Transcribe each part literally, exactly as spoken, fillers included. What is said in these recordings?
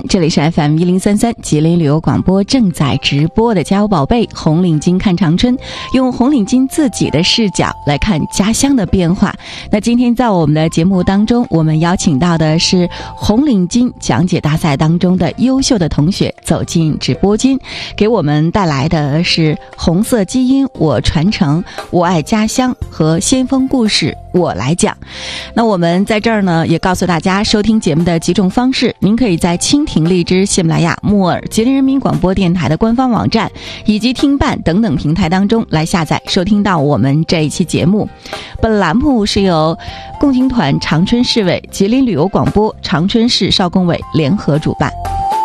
这里是 F M 一零三三吉林旅游广播正在直播的家有宝贝红领巾看长春，用红领巾自己的视角来看家乡的变化。那今天在我们的节目当中，我们邀请到的是红领巾讲解大赛当中的优秀的同学走进直播间，给我们带来的是红色基因我传承，我爱家乡和先锋故事我来讲。那我们在这儿呢也告诉大家收听节目的几种方式，您可以在蜻蜓、荔枝、喜马拉雅、木耳、吉林人民广播电台的官方网站以及听伴等等平台当中来下载收听到我们这一期节目。本栏目是由共青团长春市委、吉林旅游广播、长春市少工委联合主办。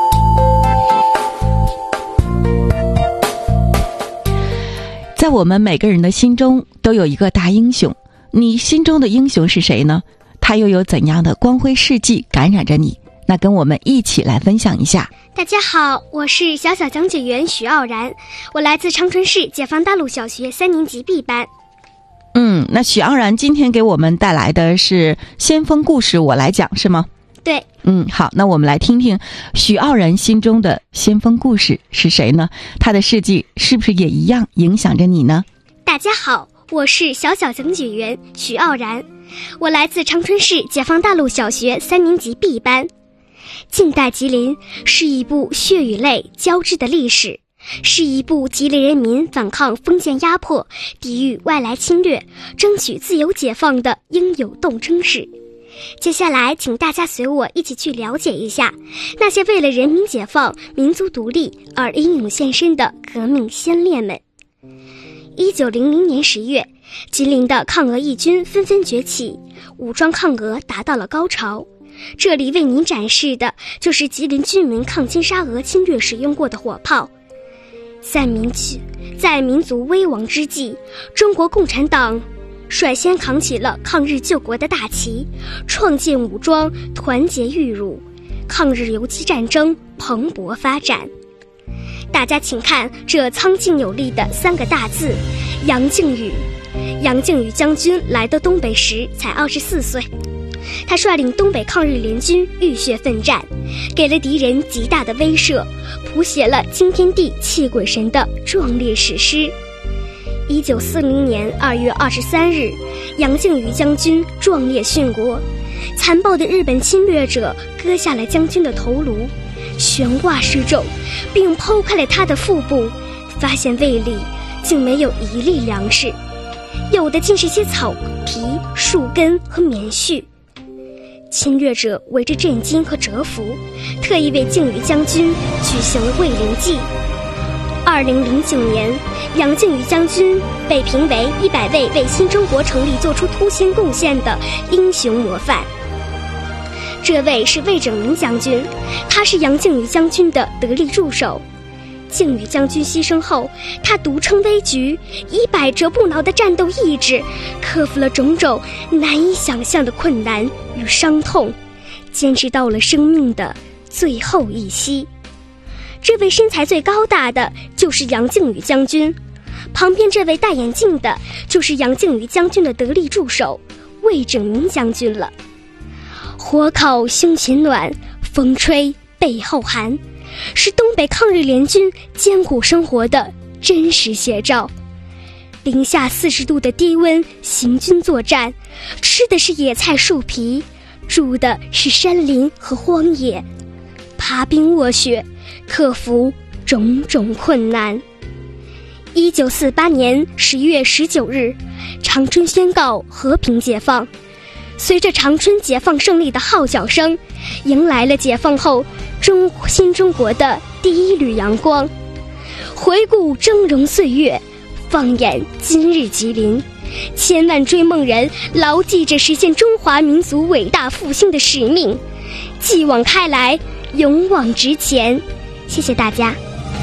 在我们每个人的心中都有一个大英雄，你心中的英雄是谁呢？他又有怎样的光辉事迹感染着你？那跟我们一起来分享一下。 大家好，我是小小讲解员许傲然，我来自长春市解放大路小学三年级 B 班。 嗯，那许傲然今天给我们带来的是先锋故事我来讲，是吗？ 对。 嗯，好，那我们来听听许傲然心中的先锋故事是谁呢？他的事迹是不是也一样影响着你呢？ 大家好，我是小小讲解员许傲然，我来自长春市解放大路小学三年级 B 班。近代吉林是一部血与泪交织的历史，是一部吉林人民反抗封建压迫、抵御外来侵略、争取自由解放的英勇斗争史。接下来请大家随我一起去了解一下那些为了人民解放、民族独立而英勇献身的革命先烈们。一九零零年十月，吉林的抗俄义军纷纷崛起，武装抗俄达到了高潮。这里为您展示的就是吉林军民抗金沙俄侵略使用过的火炮。在民在民族危亡之际，中国共产党率先扛起了抗日救国的大旗，创建武装，团结御辱，抗日游击战争蓬勃发展。大家请看这苍劲有力的三个大字：杨靖宇。杨靖宇将军来到东北时才二十四岁，他率领东北抗日联军浴血奋战，给了敌人极大的威慑，谱写了惊天地泣鬼神的壮烈史诗。一九四零年二月二十三日，杨靖宇将军壮烈殉国，残暴的日本侵略者割下了将军的头颅，悬挂示众，并剖开了他的腹部，发现胃里竟没有一粒粮食，有的竟是些草皮、树根和棉絮。侵略者为之震惊和折服，特意为靖宇将军举行了慰灵祭。二零零九年，杨靖宇将军被评为一百位为新中国成立做出凸显贡献的英雄模范。这位是魏拯明将军，他是杨靖宇将军的得力助手。靖宇将军牺牲后，他独撑危局，以百折不挠的战斗意志，克服了种种难以想象的困难与伤痛，坚持到了生命的最后一息。这位身材最高大的就是杨靖宇将军，旁边这位戴眼镜的就是杨靖宇将军的得力助手魏拯明将军了。火烤胸前暖，风吹背后寒，是东北抗日联军艰苦生活的真实写照。零下四十度的低温行军作战，吃的是野菜树皮，住的是山林和荒野，爬冰卧雪，克服种种困难。一九四八年十月十九日，长春宣告和平解放。随着长春解放胜利的号角声，迎来了解放后中新中国的第一缕阳光。回顾峥嵘岁月，放眼今日吉林，千万追梦人牢记着实现中华民族伟大复兴的使命，继往开来，勇往直前。谢谢大家。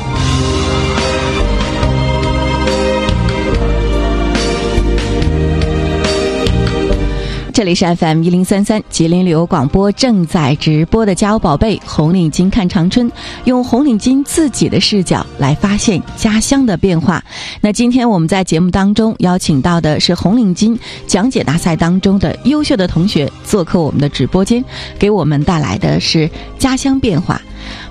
这里是 F M 一零三三吉林旅游广播正在直播的家有宝贝红领巾看长春，用红领巾自己的视角来发现家乡的变化。那今天我们在节目当中邀请到的是红领巾讲解大赛当中的优秀的同学做客我们的直播间，给我们带来的是家乡变化。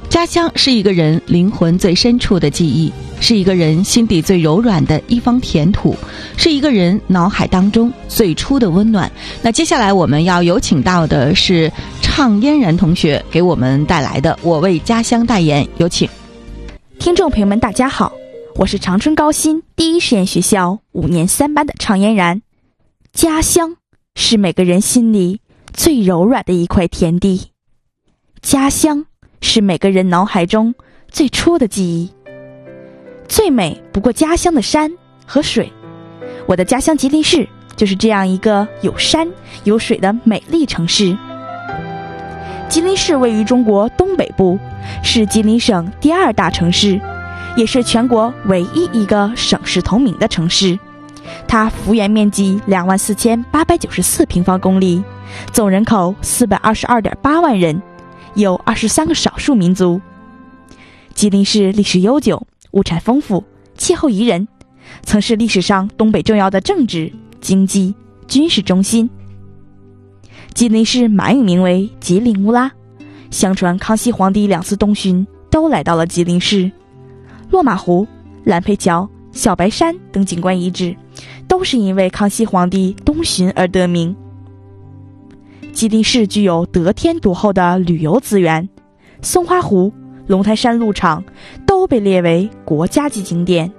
家乡是一个人灵魂最深处的记忆，是一个人心底最柔软的一方田土，是一个人脑海当中最初的温暖。那接下来我们要有请到的是畅嫣然同学给我们带来的《我为家乡代言》，有请。 听众朋友们大家好，我是长春高新第一实验学校五年三班的畅嫣然。家乡是每个人心里最柔软的一块田地，家乡是每个人脑海中最初的记忆。最美不过家乡的山和水，我的家乡吉林市就是这样一个有山有水的美丽城市。吉林市位于中国东北部，是吉林省第二大城市，也是全国唯一一个省市同名的城市。它幅员面积两万四千八百九十四平方公里，总人口四百二十二点八万人，有二十三个少数民族。吉林市历史悠久，物产丰富，气候宜人，曾是历史上东北重要的政治、经济、军事中心。吉林市满语名为吉林乌拉，相传康熙皇帝两次东巡都来到了吉林市。落马湖、蓝培桥、小白山等景观遗址都是因为康熙皇帝东巡而得名。吉林市具有得天独厚的旅游资源，松花湖、龙台山鹿场都被列为国家级景点。